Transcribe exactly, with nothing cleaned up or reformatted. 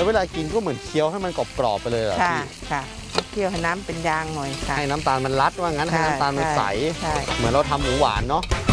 แล้วเวลากินก็เหมือนเคี้ยวให้มันกรอบๆไปเลยเหรอค่ะพี่ค่ะเคี่ยวให้น้ำเป็นยางหน่อยค่ะให้น้ำตาลมันรัดว่างั้นให้น้ำตาลมันใสเหมือนเราทำหมูหวานเนาะ